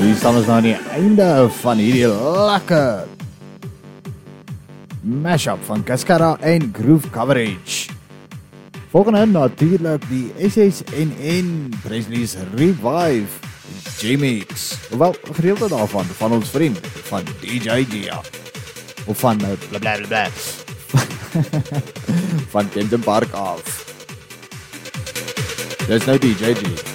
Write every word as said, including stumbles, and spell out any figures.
Hier staan ons nou aan die einde van hierdie lekker mashup van Cascada en Groove Coverage. Volgende natuurlijk die S S N N Presley's Revive J-Mix. Hoewel, gedeelte daarvan, van ons vriend, van D J Gia. Of van uh, bla bla bla bla. van Kenton Park af. Dis nou D J G.